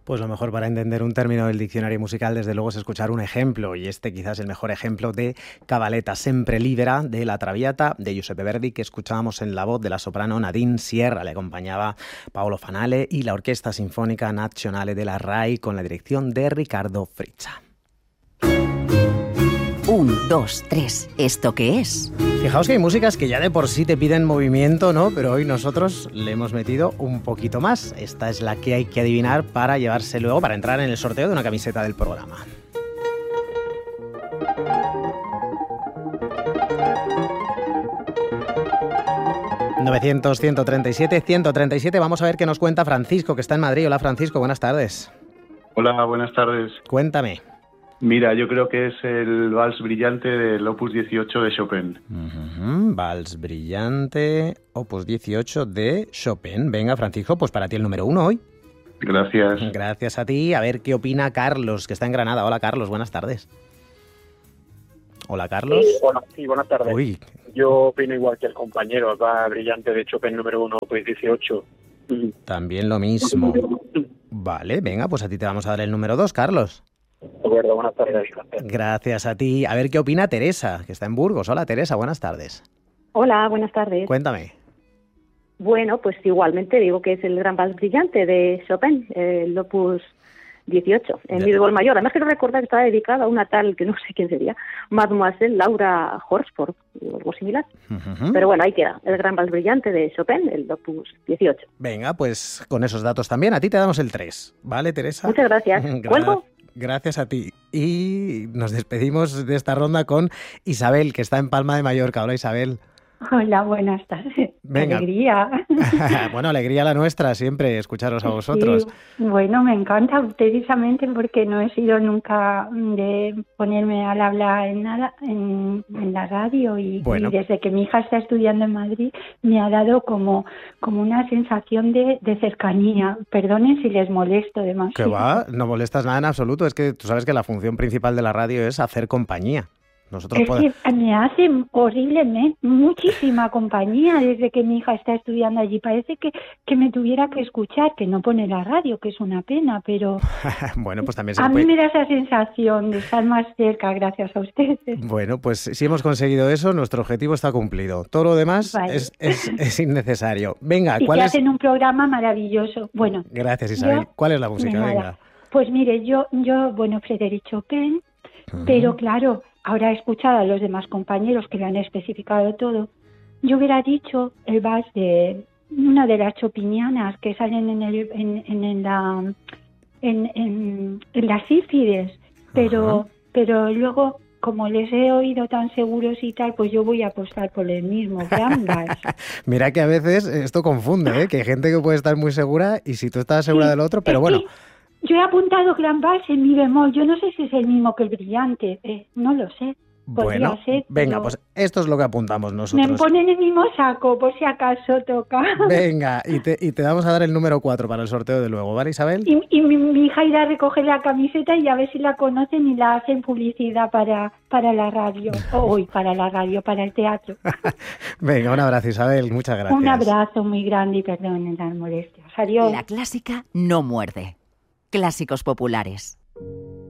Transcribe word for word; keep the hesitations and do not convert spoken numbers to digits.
Pues lo mejor para entender un término del diccionario musical, desde luego, es escuchar un ejemplo, y este quizás es el mejor ejemplo de Cabaletta sempre libera, de La Traviata, de Giuseppe Verdi, que escuchábamos en la voz de la soprano Nadine Sierra. Le acompañaba Paolo Fanale y la Orquesta Sinfonica Nazionale de la RAI con la dirección de Riccardo Frizza. Un, dos, tres. ¿Esto qué es? Fijaos que hay músicas que ya de por sí te piden movimiento, ¿no? Pero hoy nosotros le hemos metido un poquito más. Esta es la que hay que adivinar para llevarse luego, para entrar en el sorteo de una camiseta del programa. novecientos, ciento treinta y siete, ciento treinta y siete. Vamos a ver qué nos cuenta Francisco, que está en Madrid. Hola, Francisco, buenas tardes. Hola, buenas tardes. Cuéntame. Mira, yo creo que es el Vals Brillante del Opus dieciocho de Chopin. Uh-huh. Vals Brillante, Opus dieciocho de Chopin. Venga, Francisco, pues para ti el número uno hoy. Gracias. Gracias a ti. A ver qué opina Carlos, que está en Granada. Hola, Carlos, buenas tardes. Hola, Carlos. Sí, bueno, sí, buenas tardes. Uy. Yo opino igual que el compañero, el Vals Brillante de Chopin número uno, Opus dieciocho. También lo mismo. Vale, venga, pues a ti te vamos a dar el número dos, Carlos. De acuerdo, buenas tardes. Gracias a ti. A ver qué opina Teresa, que está en Burgos. Hola, Teresa, buenas tardes. Hola, buenas tardes. Cuéntame. Bueno, pues igualmente digo que es el Gran Vals Brillante de Chopin, el Opus dieciocho, en mi bemol mayor. Además quiero recordar que estaba dedicado a una tal, que no sé quién sería, Mademoiselle Laura Horsford, o algo similar. Uh-huh. Pero bueno, ahí queda, el Gran Vals Brillante de Chopin, el Opus dieciocho. Venga, pues con esos datos también, a ti te damos el tres. ¿Vale, Teresa? Muchas gracias. Gra- ¿Cuelgo? Gracias a ti. Y nos despedimos de esta ronda con Isabel, que está en Palma de Mallorca. Hola, Isabel. Hola, buenas tardes. Venga. Alegría. Bueno, alegría la nuestra, siempre escucharos a vosotros. Sí, bueno, me encanta precisamente porque no he sido nunca de ponerme al hablar en nada en, en la radio y, Bueno. y desde que mi hija está estudiando en Madrid me ha dado como, como una sensación de, de cercanía. Perdonen si les molesto demasiado. Que va, no molestas nada en absoluto. Es que tú sabes que la función principal de la radio es hacer compañía. Nosotros Es podemos... que me hace horriblemente muchísima compañía desde que mi hija está estudiando allí. Parece que, que me tuviera que escuchar, que no pone la radio, que es una pena, pero Bueno, pues también se a puede... mí me da esa sensación de estar más cerca gracias a ustedes. Bueno, pues si hemos conseguido eso, nuestro objetivo está cumplido. Todo lo demás Vale. es, es, es innecesario. Venga, Y ¿cuál que es...? hacen un programa maravilloso. Bueno, Gracias, Isabel. yo- ¿Cuál es la música? de nada. Venga. Pues mire, yo, yo bueno, Frédéric Chopin, Ujú. pero claro, ahora he escuchado a los demás compañeros que lo han especificado todo. Yo hubiera dicho el vals de una de las chopinianas que salen en el en, en, en la en, en, en las sífides, pero Ajá. pero luego como les he oído tan seguros y tal, pues yo voy a apostar por el mismo gran vals. Mira que a veces esto confunde, ¿eh? Que hay gente que puede estar muy segura y si tú estás segura Sí, del otro, pero es bueno... que yo he apuntado gran vals en mi bemol. Yo no sé si es el mismo que el brillante. Eh, no lo sé. Podría Bueno, ser, venga, pero pues esto es lo que apuntamos me nosotros. ponen el mismo saco por si acaso toca. Venga, y te, y te vamos a dar el número cuatro para el sorteo de luego, ¿vale, Isabel? Y, y mi, mi hija irá a recoger la camiseta y a ver si la conocen y la hacen publicidad para, para la radio. Hoy, para la radio, para el teatro. Venga, un abrazo, Isabel. Muchas gracias. Un abrazo muy grande y perdonen las molestias. Adiós. La clásica no muerde. Clásicos populares.